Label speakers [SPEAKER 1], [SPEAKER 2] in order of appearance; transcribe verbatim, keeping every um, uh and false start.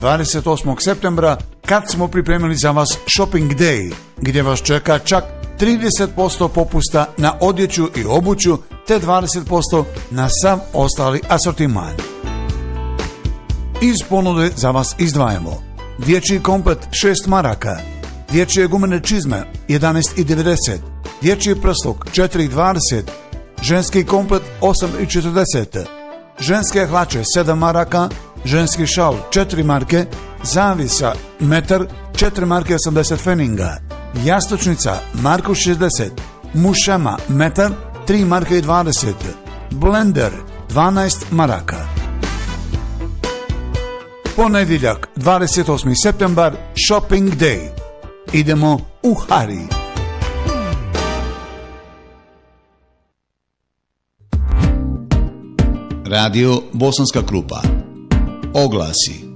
[SPEAKER 1] dvadeset osmog septembra kad smo pripremili za vas Shopping Day, gdje vas čeka čak trideset posto popusta na odjeću i obuću te dvadeset posto na sav ostali asortiman. Iz ponude za vas izdvajamo dječji komplet šest maraka, dječje gumene čizme jedanaest devedeset, dječji prsluk četiri dvadeset, ženski komplet osam četrdeset, ženske hlače sedam maraka, ženski šal četiri marke, zavisa metar četiri marke osamdeset feninga, jastučnica marku šezdeset, mušama metar tri marke dvadeset, blender dvanaest maraka. Ponedjeljak, dvadeset osmi septembar, Shopping Day. Idemo u Hari.
[SPEAKER 2] Radio Bosanska Krupa. Oglasi.